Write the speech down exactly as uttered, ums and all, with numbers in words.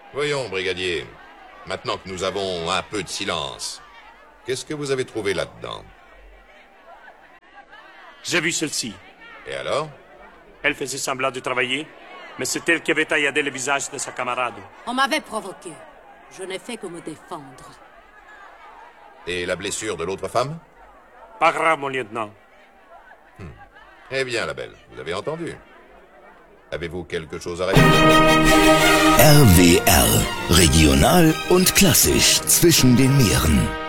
Voyons, brigadier. Maintenant que nous avons un peu de silence, qu'est-ce que vous avez trouvé là-dedans? J'ai vu celle-ci. Et alors? Elle faisait semblant de travailler, mais c'est elle qui avait tailladé le visage de sa camarade. On m'avait provoqué. Je n'ai fait que me défendre. Et la blessure de l'autre femme? Pas grave, mon lieutenant. Hmm. Eh bien, la belle, vous avez entendu. Avez-vous quelque chose à rajouter? R W R. Regional und klassisch zwischen den Meeren.